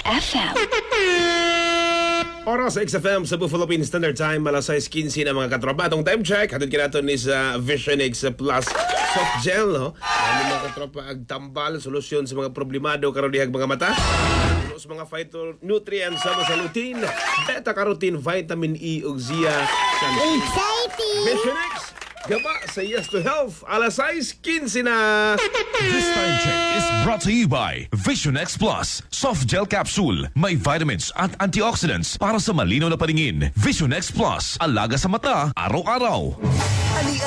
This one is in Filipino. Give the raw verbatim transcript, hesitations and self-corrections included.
F M. Oras sa X F M sa Philippine Standard Time, alas sais quince na mga katropa. Atong time check, hatid ka natin ni sa Vision X Plus Soft Gel, no? Ano mga katropa, agtambal, solusyon sa mga problemado karon dihag mga mata. Sa mga phytonutrients sama sa lutein, beta-carotene, vitamin E, ug zeaxanthin. Exciting! Vision X, gaba sa Yes to Health, alas sais quince na. This time check is brought to you by Vision X Plus Soft Gel Capsule. May vitamins at antioxidants para sa malinaw na paningin. Vision X Plus, alaga sa mata, araw-araw. Ali